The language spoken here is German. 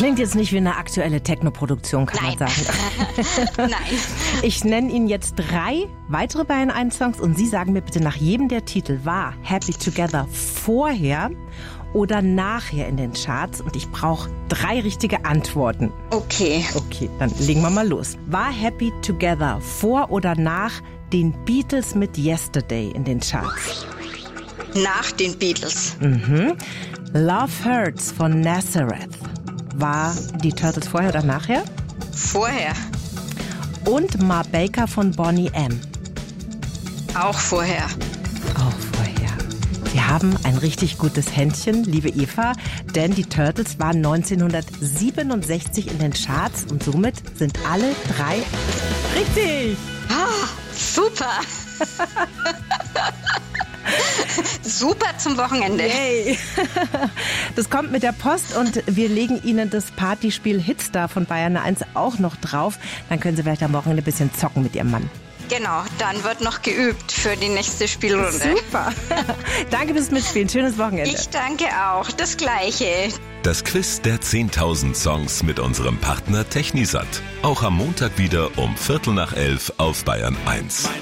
Klingt jetzt nicht wie eine aktuelle Techno-Produktion, kann man sagen. Nein. Ich nenne Ihnen jetzt 3 weitere Bayern 1 Songs und Sie sagen mir bitte nach jedem der Titel, war Happy Together vorher oder nachher in den Charts? Und ich brauche 3 richtige Antworten. Okay. Okay, dann legen wir mal los. War Happy Together vor oder nach den Beatles mit Yesterday in den Charts? Nach den Beatles. Love Hurts von Nazareth. War die Turtles vorher oder nachher? Vorher. Und Ma Baker von Boney M. Auch vorher. Auch vorher. Wir haben ein richtig gutes Händchen, liebe Eva, denn die Turtles waren 1967 in den Charts und somit sind alle 3 richtig. Ah, super. Super zum Wochenende. Yay. Das kommt mit der Post und wir legen Ihnen das Partyspiel Hitstar von Bayern 1 auch noch drauf. Dann können Sie vielleicht am Wochenende ein bisschen zocken mit Ihrem Mann. Genau, dann wird noch geübt für die nächste Spielrunde. Super. Danke fürs Mitspielen. Schönes Wochenende. Ich danke auch. Das Gleiche. Das Quiz der 10.000 Songs mit unserem Partner Technisat. Auch am Montag wieder um 11:45 auf Bayern 1.